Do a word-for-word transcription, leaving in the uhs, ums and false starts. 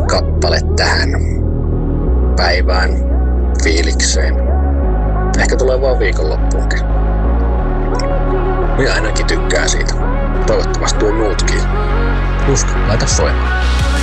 kappale tähän päivään, fiilikseen. Ehkä tulee vaan viikonloppuunkin. Minä ainakin tykkään siitä. Toivottavasti tuo muutkin. Juska, laita soimaan.